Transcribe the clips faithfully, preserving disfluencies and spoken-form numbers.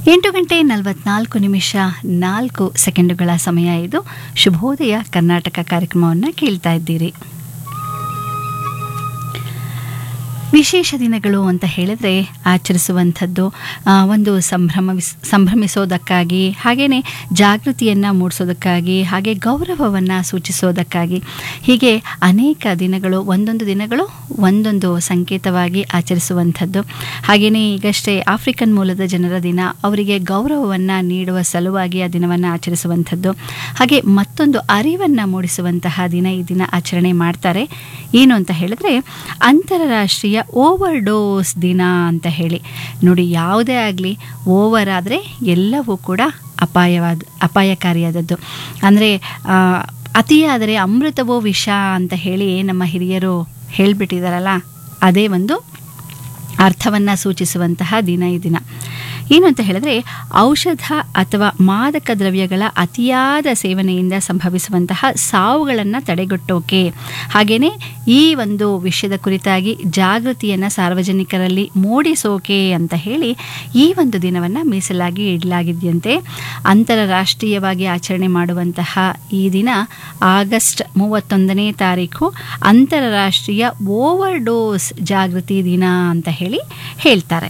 ಎಂಟು ಗಂಟೆ ನಲವತ್ನಾಲ್ಕು ನಿಮಿಷ ನಾಲ್ಕು ಸೆಕೆಂಡುಗಳ ಸಮಯ ಇದು. ಶುಭೋದಯ ಕರ್ನಾಟಕ ಕಾರ್ಯಕ್ರಮವನ್ನು ಕೇಳ್ತಾ ಇದ್ದೀರಿ. ವಿಶೇಷ ದಿನಗಳು ಅಂತ ಹೇಳಿದ್ರೆ ಆಚರಿಸುವಂಥದ್ದು ಒಂದು ಸಂಭ್ರಮ ಸಂಭ್ರಮಿಸೋದಕ್ಕಾಗಿ, ಹಾಗೆಯೇ ಜಾಗೃತಿಯನ್ನು ಮೂಡಿಸೋದಕ್ಕಾಗಿ, ಹಾಗೆ ಗೌರವವನ್ನು ಸೂಚಿಸೋದಕ್ಕಾಗಿ, ಹೀಗೆ ಅನೇಕ ದಿನಗಳು ಒಂದೊಂದು ದಿನಗಳು ಒಂದೊಂದು ಸಂಕೇತವಾಗಿ ಆಚರಿಸುವಂಥದ್ದು. ಹಾಗೆಯೇ ಈಗಷ್ಟೇ ಆಫ್ರಿಕನ್ ಮೂಲದ ಜನರ ದಿನ, ಅವರಿಗೆ ಗೌರವವನ್ನು ನೀಡುವ ಸಲುವಾಗಿ ಆ ದಿನವನ್ನು ಆಚರಿಸುವಂಥದ್ದು. ಹಾಗೆ ಮತ್ತೊಂದು ಅರಿವನ್ನು ಮೂಡಿಸುವಂತಹ ದಿನ ಈ ದಿನ ಆಚರಣೆ ಮಾಡ್ತಾರೆ. ಏನು ಅಂತ ಹೇಳಿದ್ರೆ ಅಂತಾರಾಷ್ಟ್ರೀಯ ಓವರ್ ಡೋಸ್ ದಿನ ಅಂತ ಹೇಳಿ. ನೋಡಿ, ಯಾವುದೇ ಆಗಲಿ ಓವರ್ ಆದರೆ ಎಲ್ಲವೂ ಕೂಡ ಅಪಾಯವಾದ ಅಪಾಯಕಾರಿಯಾದದ್ದು. ಅಂದರೆ ಅತಿಯಾದರೆ ಅಮೃತವೋ ವಿಷ ಅಂತ ಹೇಳಿ ನಮ್ಮ ಹಿರಿಯರು ಹೇಳಿಬಿಟ್ಟಿದ್ದಾರಲ್ಲ, ಅದೇ ಒಂದು ಅರ್ಥವನ್ನು ಸೂಚಿಸುವಂತಹ ದಿನ ಈ ದಿನ. ಏನು ಅಂತ ಹೇಳಿದ್ರೆ ಔಷಧ ಅಥವಾ ಮಾದಕ ದ್ರವ್ಯಗಳ ಅತಿಯಾದ ಸೇವನೆಯಿಂದ ಸಂಭವಿಸುವಂತಹ ಸಾವುಗಳನ್ನು ತಡೆಗಟ್ಟೋಕೆ, ಹಾಗೆಯೇ ಈ ಒಂದು ವಿಷಯದ ಕುರಿತಾಗಿ ಜಾಗೃತಿಯನ್ನು ಸಾರ್ವಜನಿಕರಲ್ಲಿ ಮೂಡಿಸೋಕೆ ಅಂತ ಹೇಳಿ ಈ ಒಂದು ದಿನವನ್ನು ಮೀಸಲಾಗಿ ಇಡಲಾಗಿದೆಯಂತೆ. ಅಂತಾರಾಷ್ಟ್ರೀಯವಾಗಿ ಆಚರಣೆ ಮಾಡುವಂತಹ ಈ ದಿನ ಆಗಸ್ಟ್ ಮೂವತ್ತೊಂದನೇ ತಾರೀಕು ಅಂತಾರಾಷ್ಟ್ರೀಯ ಓವರ್ ಡೋಸ್ ಜಾಗೃತಿ ದಿನ ಅಂತ ಹೇಳಿ ಹೇಳ್ತಾರೆ.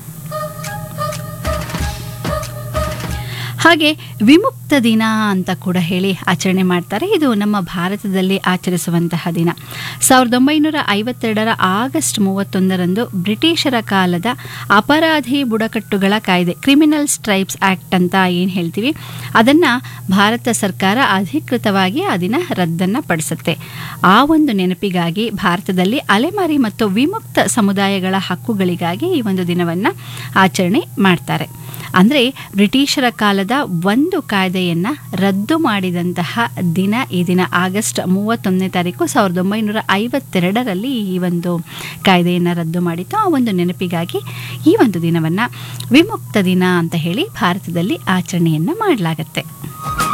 ಹಾಗೆ ವಿಮುಕ್ತ ದಿನ ಅಂತ ಕೂಡ ಹೇಳಿ ಆಚರಣೆ ಮಾಡ್ತಾರೆ. ಇದು ನಮ್ಮ ಭಾರತದಲ್ಲಿ ಆಚರಿಸುವಂತಹ ದಿನ. ಸಾವಿರದ ಒಂಬೈನೂರ ಐವತ್ತೆರಡರ ಆಗಸ್ಟ್ ಮೂವತ್ತೊಂದರಂದು ಬ್ರಿಟಿಷರ ಕಾಲದ ಅಪರಾಧಿ ಬುಡಕಟ್ಟುಗಳ ಕಾಯ್ದೆ, ಕ್ರಿಮಿನಲ್ ಸ್ಟ್ರೈಪ್ಸ್ ಆ್ಯಕ್ಟ್ ಅಂತ ಏನು ಹೇಳ್ತೀವಿ, ಅದನ್ನು ಭಾರತ ಸರ್ಕಾರ ಅಧಿಕೃತವಾಗಿ ಆ ದಿನ ರದ್ದನ್ನು ಪಡಿಸುತ್ತೆ. ಆ ಒಂದು ನೆನಪಿಗಾಗಿ ಭಾರತದಲ್ಲಿ ಅಲೆಮಾರಿ ಮತ್ತು ವಿಮುಕ್ತ ಸಮುದಾಯಗಳ ಹಕ್ಕುಗಳಿಗಾಗಿ ಈ ಒಂದು ದಿನವನ್ನು ಆಚರಣೆ ಮಾಡ್ತಾರೆ. ಅಂದರೆ ಬ್ರಿಟಿಷರ ಕಾಲದ ಒಂದು ಕಾಯ್ದೆಯನ್ನು ರದ್ದು ಮಾಡಿದಂತಹ ದಿನ ಈ ದಿನ. ಆಗಸ್ಟ್ ಮೂವತ್ತೊಂದನೇ ತಾರೀಕು ಸಾವಿರದ ಒಂಬೈನೂರ ಐವತ್ತೆರಡರಲ್ಲಿ ಈ ಒಂದು ಕಾಯ್ದೆಯನ್ನು ರದ್ದು ಮಾಡಿತ್ತು. ಆ ಒಂದು ನೆನಪಿಗಾಗಿ ಈ ಒಂದು ದಿನವನ್ನು ವಿಮುಕ್ತ ದಿನ ಅಂತ ಹೇಳಿ ಭಾರತದಲ್ಲಿ ಆಚರಣೆಯನ್ನು ಮಾಡಲಾಗತ್ತೆ.